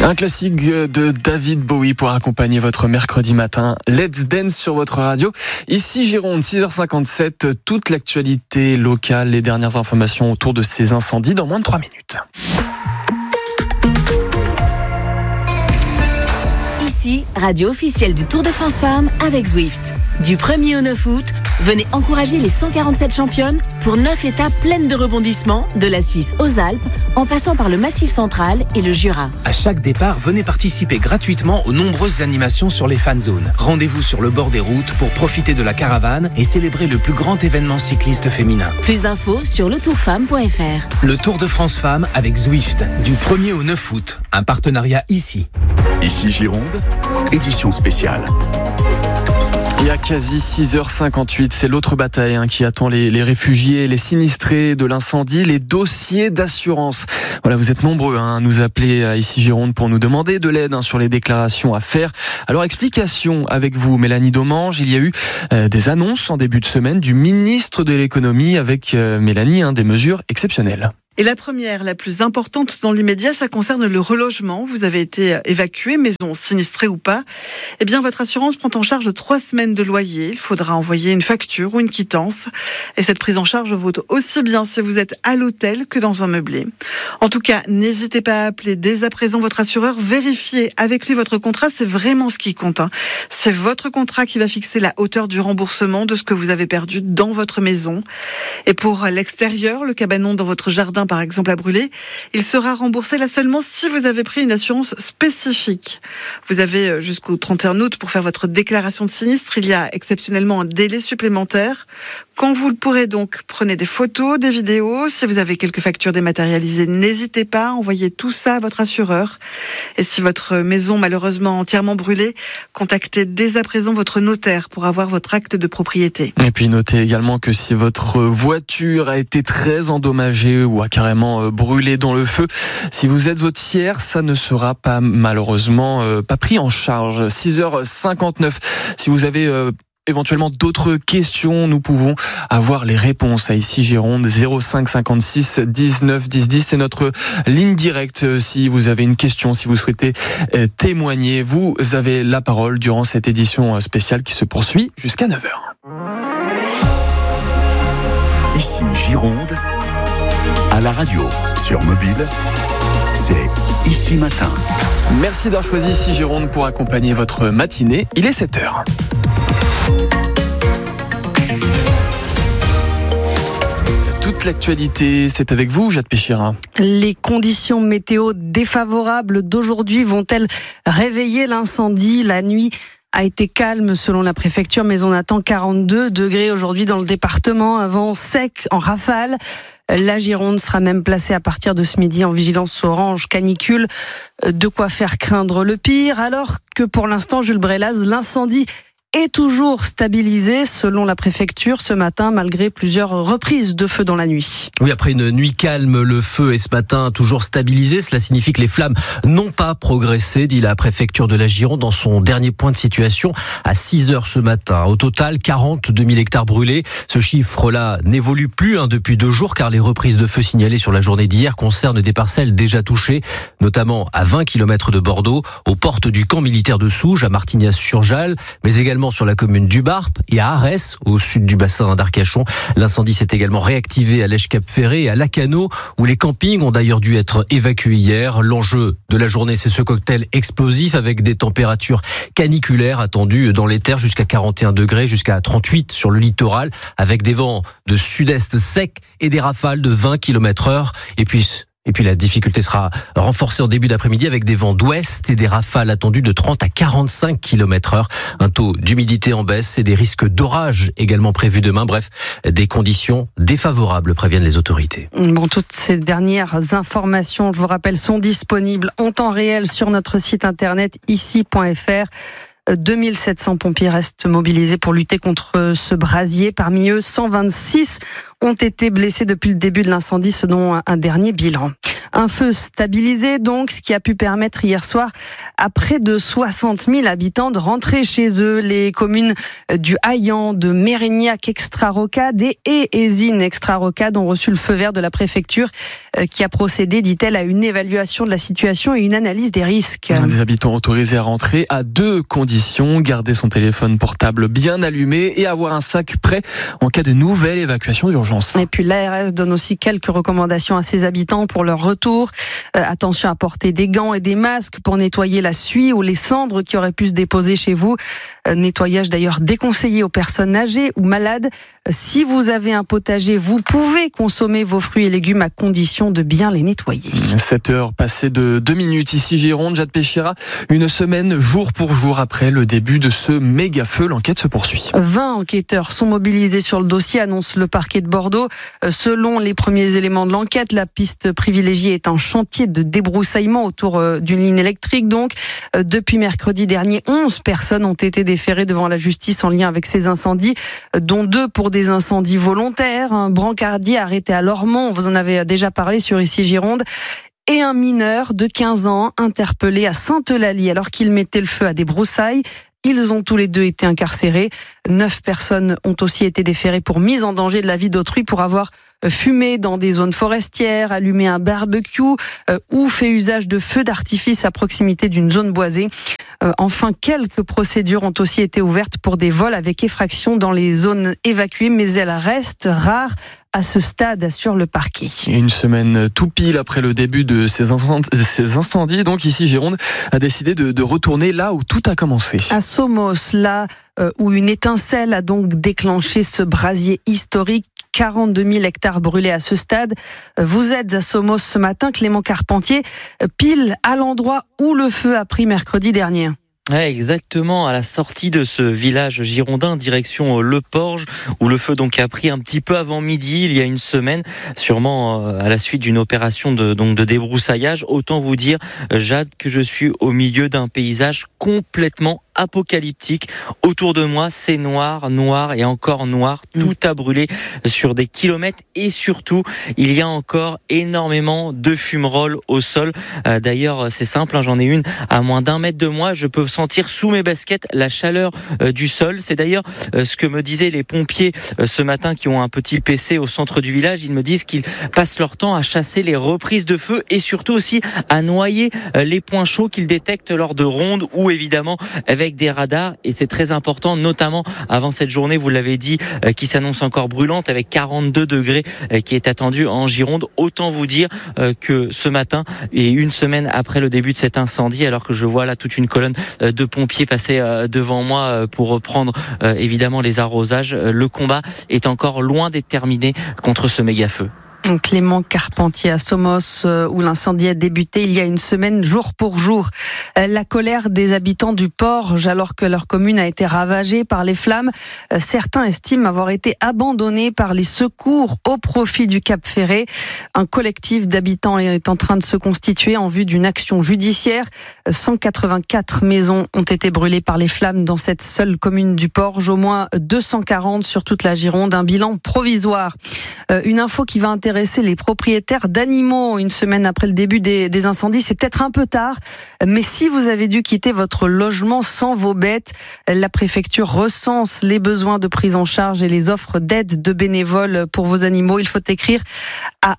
Un classique de David Bowie pour accompagner votre mercredi matin. Let's Dance sur votre radio. Ici Gironde, 6h57, toute l'actualité locale, les dernières informations autour de ces incendies dans moins de 3 minutes. Ici, radio officielle du Tour de France Femmes avec Zwift. Du 1er au 9 août, venez encourager les 147 championnes pour 9 étapes pleines de rebondissements, de la Suisse aux Alpes, en passant par le Massif central et le Jura. À chaque départ, venez participer gratuitement aux nombreuses animations sur les fan zones. Rendez-vous sur le bord des routes pour profiter de la caravane et célébrer le plus grand événement cycliste féminin. Plus d'infos sur letourfemme.fr. Le Tour de France Femmes avec Zwift, du 1er au 9 août. Un partenariat ici. Ici Gironde, édition spéciale. Il y a quasi 6h58, c'est l'autre bataille qui attend les réfugiés, les sinistrés de l'incendie, les dossiers d'assurance. Voilà, vous êtes nombreux à nous appeler ici Gironde pour nous demander de l'aide sur les déclarations à faire. Alors explication avec vous, Mélanie Domange. Il y a eu des annonces en début de semaine du ministre de l'économie avec Mélanie, des mesures exceptionnelles. Et la première, la plus importante dans l'immédiat, ça concerne le relogement. Vous avez été évacué, maison sinistrée ou pas. Eh bien, votre assurance prend en charge 3 semaines de loyer. Il faudra envoyer une facture ou une quittance. Et cette prise en charge vaut aussi bien si vous êtes à l'hôtel que dans un meublé. En tout cas, n'hésitez pas à appeler dès à présent votre assureur. Vérifiez avec lui votre contrat. C'est vraiment ce qui compte. C'est votre contrat qui va fixer la hauteur du remboursement de ce que vous avez perdu dans votre maison. Et pour l'extérieur, le cabanon dans votre jardin, par exemple à brûler, il sera remboursé là seulement si vous avez pris une assurance spécifique. Vous avez jusqu'au 31 août pour faire votre déclaration de sinistre. Il y a exceptionnellement un délai supplémentaire. Quand vous le pourrez donc, prenez des photos, des vidéos. Si vous avez quelques factures dématérialisées, n'hésitez pas à envoyer tout ça à votre assureur. Et si votre maison malheureusement entièrement brûlée, contactez dès à présent votre notaire pour avoir votre acte de propriété. Et puis notez également que si votre voiture a été très endommagée ou a carrément brûlé dans le feu, si vous êtes au tiers, ça ne sera pas malheureusement pas pris en charge. 6h59. Si vous avez éventuellement d'autres questions, nous pouvons avoir les réponses à ici Gironde. 05 56 19 10 10, c'est notre ligne directe. Si vous avez une question, si vous souhaitez témoigner, vous avez la parole durant cette édition spéciale qui se poursuit jusqu'à 9h. Ici Gironde, à la radio, sur mobile, c'est Ici Matin. Merci d'avoir choisi ici Gironde pour accompagner votre matinée. Il est 7h. Toute l'actualité, c'est avec vous, Jade Péchira. Les conditions météo défavorables d'aujourd'hui vont-elles réveiller l'incendie ? La nuit a été calme selon la préfecture, mais on attend 42 degrés aujourd'hui dans le département, un vent sec en rafale. La Gironde sera même placée à partir de ce midi en vigilance orange canicule. De quoi faire craindre le pire, alors que pour l'instant, Jules Brélaz, l'incendie est toujours stabilisé selon la préfecture ce matin, malgré plusieurs reprises de feu dans la nuit. Oui, après une nuit calme, le feu est ce matin toujours stabilisé. Cela signifie que les flammes n'ont pas progressé, dit la préfecture de la Gironde dans son dernier point de situation à 6h ce matin. Au total, 42 000 hectares brûlés. Ce chiffre-là n'évolue plus depuis 2 jours, car les reprises de feu signalées sur la journée d'hier concernent des parcelles déjà touchées, notamment à 20 km de Bordeaux, aux portes du camp militaire de Souges, à Martignas-sur-Jalles, mais également sur la commune d'Ubarpe et à Arès, au sud du bassin d'Arcachon. L'incendie s'est également réactivé à Lèche-Cap-Ferré et à Lacanau, où les campings ont d'ailleurs dû être évacués hier. L'enjeu de la journée, c'est ce cocktail explosif avec des températures caniculaires attendues dans les terres jusqu'à 41 degrés, jusqu'à 38 sur le littoral, avec des vents de sud-est secs et des rafales de 20 km/h. Et puis la difficulté sera renforcée en début d'après-midi avec des vents d'ouest et des rafales attendues de 30 à 45 km/h. Un taux d'humidité en baisse et des risques d'orage également prévus demain. Bref, des conditions défavorables, préviennent les autorités. Bon, toutes ces dernières informations, je vous rappelle, sont disponibles en temps réel sur notre site internet ici.fr. 2700 pompiers restent mobilisés pour lutter contre ce brasier. Parmi eux, 126 ont été blessés depuis le début de l'incendie, selon un dernier bilan. Un feu stabilisé donc, ce qui a pu permettre hier soir à près de 60 000 habitants de rentrer chez eux. Les communes du Haillan, de Mérignac extra-rocade et Ézine extra-rocade ont reçu le feu vert de la préfecture qui a procédé, dit-elle, à une évaluation de la situation et une analyse des risques. Des habitants autorisés à rentrer à 2 conditions, garder son téléphone portable bien allumé et avoir un sac prêt en cas de nouvelle évacuation d'urgence. Et puis l'ARS donne aussi quelques recommandations à ses habitants pour leur retour. Attention à porter des gants et des masques pour nettoyer la suie ou les cendres qui auraient pu se déposer chez vous. Nettoyage d'ailleurs déconseillé aux personnes âgées ou malades. Si vous avez un potager, vous pouvez consommer vos fruits et légumes à condition de bien les nettoyer. 7h passées de 2 minutes ici Gironde, Jade Péchira, une semaine jour pour jour après le début de ce méga feu, l'enquête se poursuit. 20 enquêteurs sont mobilisés sur le dossier, annonce le parquet de Bordeaux. Selon les premiers éléments de l'enquête, la piste privilégiée est un chantier de débroussaillement autour d'une ligne électrique. Donc, depuis mercredi dernier, 11 personnes ont été déférées devant la justice en lien avec ces incendies, dont 2 pour des incendies volontaires. Un brancardier arrêté à Lormont, vous en avez déjà parlé sur Ici Gironde, et un mineur de 15 ans interpellé à Sainte-Eulalie alors qu'il mettait le feu à des broussailles. Ils ont tous les deux été incarcérés. 9 personnes ont aussi été déférées pour mise en danger de la vie d'autrui pour avoir fumé dans des zones forestières, allumé un barbecue ou fait usage de feux d'artifice à proximité d'une zone boisée. Enfin, quelques procédures ont aussi été ouvertes pour des vols avec effraction dans les zones évacuées, mais elles restent rares à ce stade, assure le parquet. Une semaine tout pile après le début de ces incendies, donc ici Gironde a décidé de retourner là où tout a commencé. À Somos, là où une étincelle a donc déclenché ce brasier historique. 42 000 hectares brûlés à ce stade. Vous êtes à Somos ce matin, Clément Carpentier, pile à l'endroit où le feu a pris mercredi dernier. Ouais, exactement, à la sortie de ce village girondin, direction Le Porge, où le feu donc a pris un petit peu avant midi, il y a une semaine, sûrement à la suite d'une opération de débroussaillage. Autant vous dire, Jade, que je suis au milieu d'un paysage complètement apocalyptique. Autour de moi, c'est noir, noir et encore noir. Tout a brûlé sur des kilomètres et surtout, il y a encore énormément de fumerolles au sol. D'ailleurs, c'est simple, j'en ai une à moins d'1 mètre de moi. Je peux sentir sous mes baskets la chaleur du sol. C'est d'ailleurs ce que me disaient les pompiers ce matin qui ont un petit PC au centre du village. Ils me disent qu'ils passent leur temps à chasser les reprises de feu et surtout aussi à noyer les points chauds qu'ils détectent lors de rondes ou évidemment avec des radars, et c'est très important, notamment avant cette journée, vous l'avez dit, qui s'annonce encore brûlante avec 42 degrés qui est attendue en Gironde. Autant vous dire que ce matin et une semaine après le début de cet incendie, alors que je vois là toute une colonne de pompiers passer devant moi pour reprendre évidemment les arrosages, le combat est encore loin d'être terminé contre ce méga feu. Clément Carpentier à Somos, où l'incendie a débuté il y a une semaine, jour pour jour. La colère des habitants du Porge, alors que leur commune a été ravagée par les flammes. Certains estiment avoir été abandonnés par les secours au profit du Cap Ferré. Un collectif d'habitants est en train de se constituer en vue d'une action judiciaire. 184 maisons ont été brûlées par les flammes dans cette seule commune du Porge, au moins 240 sur toute la Gironde, un bilan provisoire. Une info qui va intéresser les propriétaires d'animaux une semaine après le début des incendies. C'est peut-être un peu tard, mais si vous avez dû quitter votre logement sans vos bêtes, la préfecture recense les besoins de prise en charge et les offres d'aide de bénévoles pour vos animaux. Il faut écrire à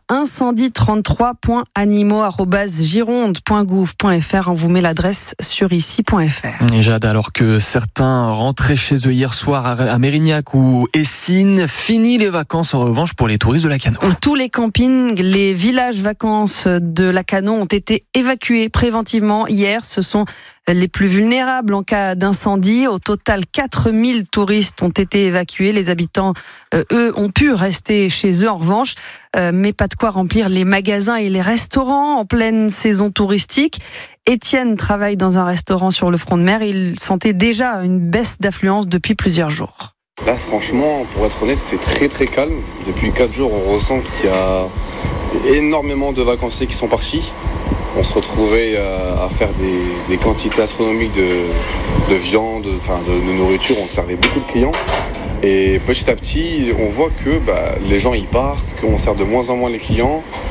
incendie33.animaux@gironde.gouv.fr. On vous met l'adresse sur ici.fr. Et Jade, alors que certains rentraient chez eux hier soir à Mérignac ou Essine, fini les vacances en revanche pour les touristes de Lacanau. Tous les campings, les villages vacances de Lacanau ont été évacués préventivement hier. Ce sont les plus vulnérables en cas d'incendie. Au total, 4000 touristes ont été évacués. Les habitants, eux, ont pu rester chez eux en revanche, mais pas de quoi remplir les magasins et les restaurants en pleine saison touristique. Étienne travaille dans un restaurant sur le front de mer. Il sentait déjà une baisse d'affluence depuis plusieurs jours. Là, franchement, pour être honnête, c'est très très calme. Depuis 4 jours, on ressent qu'il y a énormément de vacanciers qui sont partis. On se retrouvait à faire des quantités astronomiques de viande, de nourriture. On servait beaucoup de clients. Et petit à petit, on voit que les gens y partent, qu'on sert de moins en moins les clients.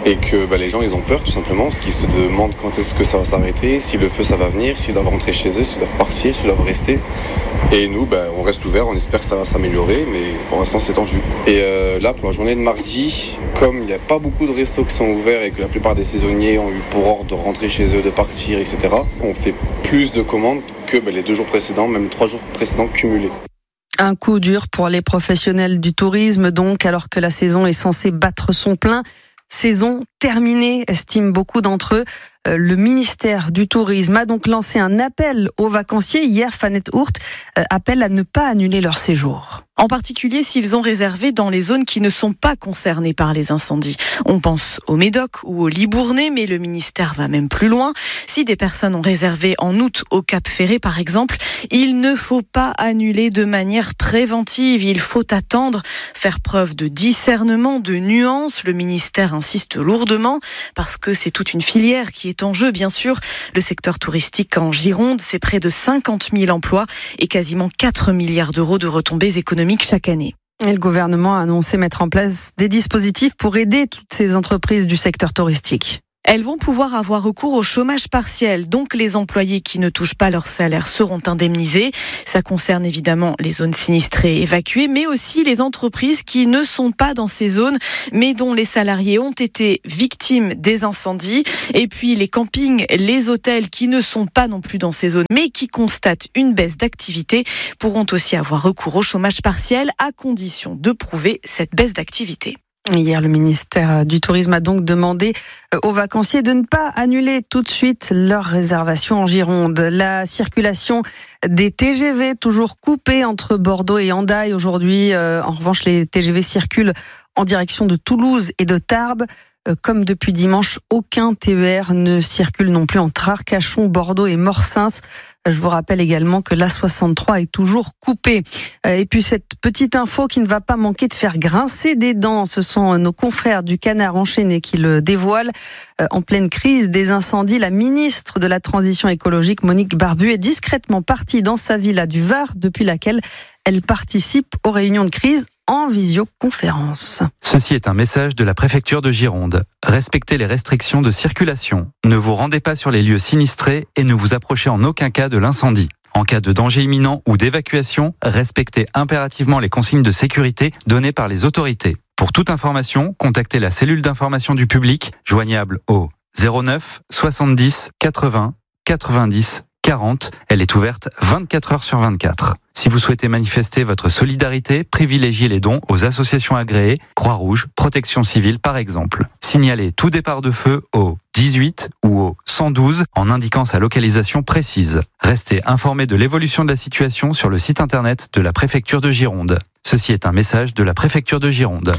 et que les gens ils ont peur tout simplement parce qu'ils se demandent quand est-ce que ça va s'arrêter, si le feu ça va venir, s'ils doivent rentrer chez eux, s'ils doivent partir, s'ils doivent rester. Et nous on reste ouvert, on espère que ça va s'améliorer, mais pour l'instant c'est tendu. Et là pour la journée de mardi, comme il n'y a pas beaucoup de restos qui sont ouverts et que la plupart des saisonniers ont eu pour ordre de rentrer chez eux, de partir, etc., on fait plus de commandes que les 2 jours précédents, même 3 jours précédents cumulés. Un coup dur pour les professionnels du tourisme, donc, alors que la saison est censée battre son plein. Saison terminée, estiment beaucoup d'entre eux. Le ministère du Tourisme a donc lancé un appel aux vacanciers. Hier, Fanette Hourt appelle à ne pas annuler leur séjour. En particulier s'ils ont réservé dans les zones qui ne sont pas concernées par les incendies. On pense au Médoc ou au Libournais, mais le ministère va même plus loin. Si des personnes ont réservé en août au Cap Ferré, par exemple, il ne faut pas annuler de manière préventive. Il faut attendre, faire preuve de discernement, de nuance. Le ministère insiste lourdement parce que c'est toute une filière qui est en jeu, bien sûr. Le secteur touristique en Gironde, c'est près de 50 000 emplois et quasiment 4 milliards d'euros de retombées économiques chaque année. Et le gouvernement a annoncé mettre en place des dispositifs pour aider toutes ces entreprises du secteur touristique. Elles vont pouvoir avoir recours au chômage partiel. Donc, les employés qui ne touchent pas leur salaire seront indemnisés. Ça concerne évidemment les zones sinistrées évacuées, mais aussi les entreprises qui ne sont pas dans ces zones, mais dont les salariés ont été victimes des incendies. Et puis, les campings, les hôtels qui ne sont pas non plus dans ces zones, mais qui constatent une baisse d'activité, pourront aussi avoir recours au chômage partiel à condition de prouver cette baisse d'activité. Hier, le ministère du Tourisme a donc demandé aux vacanciers de ne pas annuler tout de suite leur réservation en Gironde. La circulation des TGV toujours coupée entre Bordeaux et Hendaye aujourd'hui. En revanche, les TGV circulent en direction de Toulouse et de Tarbes. Comme depuis dimanche, aucun TER ne circule non plus entre Arcachon, Bordeaux et Morsins. Je vous rappelle également que l'A63 est toujours coupée. Et puis cette petite info qui ne va pas manquer de faire grincer des dents, ce sont nos confrères du Canard enchaîné qui le dévoilent. En pleine crise des incendies, la ministre de la Transition écologique, Monique Barbu, est discrètement partie dans sa villa du Var, depuis laquelle elle participe aux réunions de crise en visioconférence. Ceci est un message de la préfecture de Gironde. Respectez les restrictions de circulation. Ne vous rendez pas sur les lieux sinistrés et ne vous approchez en aucun cas de l'incendie. En cas de danger imminent ou d'évacuation, respectez impérativement les consignes de sécurité données par les autorités. Pour toute information, contactez la cellule d'information du public, joignable au 09 70 80 90 40. Elle est ouverte 24 heures sur 24. Si vous souhaitez manifester votre solidarité, privilégiez les dons aux associations agréées, Croix-Rouge, Protection Civile par exemple. Signalez tout départ de feu au 18 ou au 112 en indiquant sa localisation précise. Restez informés de l'évolution de la situation sur le site internet de la préfecture de Gironde. Ceci est un message de la préfecture de Gironde.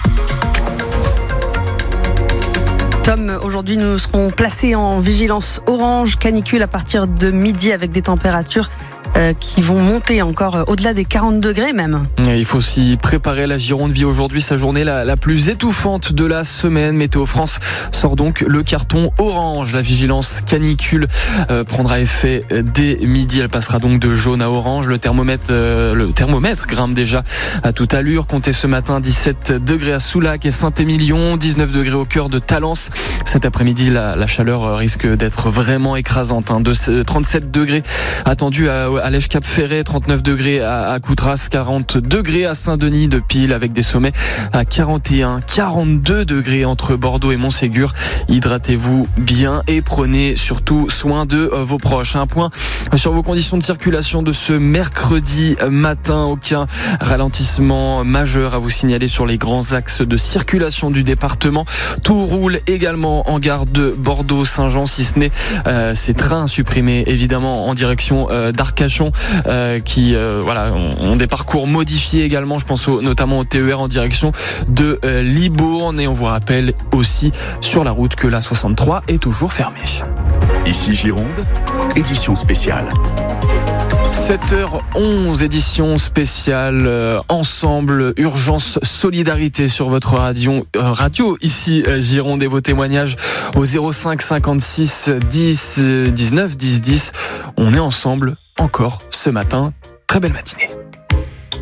Tom, aujourd'hui nous serons placés en vigilance orange canicule à partir de midi avec des températures qui vont monter encore au-delà des 40 degrés même. Il faut s'y préparer. La Gironde vit aujourd'hui sa journée la plus étouffante de la semaine. Météo France sort donc le carton orange. La vigilance canicule prendra effet dès midi. Elle passera donc de jaune à orange. Le thermomètre grimpe déjà à toute allure. Comptez ce matin 17 degrés à Soulac et Saint-Émilion, 19 degrés au cœur de Talence. Cet après-midi, la chaleur risque d'être vraiment écrasante. 37 degrés attendus à Lège Cap Ferré, 39 degrés à Coutras, 40 degrés à Saint-Denis de Pile avec des sommets à 41, 42 degrés entre Bordeaux et Montségur. Hydratez-vous bien et prenez surtout soin de vos proches. Un point sur vos conditions de circulation de ce mercredi matin. Aucun ralentissement majeur à vous signaler sur les grands axes de circulation du département. Tout roule également en gare de Bordeaux-Saint-Jean, si ce n'est ces trains supprimés évidemment en direction d'Arcachon qui ont des parcours modifiés également. Je pense notamment au TER en direction de Libourne. Et on vous rappelle aussi sur la route que la 63 est toujours fermée. Ici Gironde, édition spéciale. 7h11, édition spéciale Ensemble, Urgence Solidarité sur votre radio ici Gironde, et vos témoignages au 05 56 10 19 10 10. On est ensemble encore ce matin. Très belle matinée.